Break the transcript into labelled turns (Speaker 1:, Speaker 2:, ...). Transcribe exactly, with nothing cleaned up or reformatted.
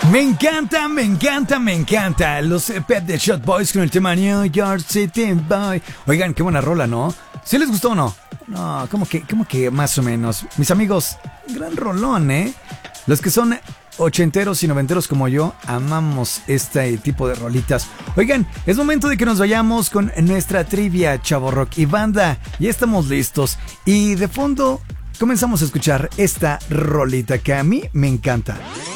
Speaker 1: Me encanta, me encanta, me encanta. Los Pet de Shot Boys con el tema New York City Boy. Oigan, qué buena rola, ¿no? ¿Sí les gustó o no? No, como que, como que más o menos. Mis amigos, gran rolón, ¿eh? Los que son ochenteros y noventeros como yo, amamos este tipo de rolitas. Oigan, es momento de que nos vayamos con nuestra trivia, Chavo Rock y banda. Ya estamos listos. Y de fondo comenzamos a escuchar esta rolita que a mí me encanta.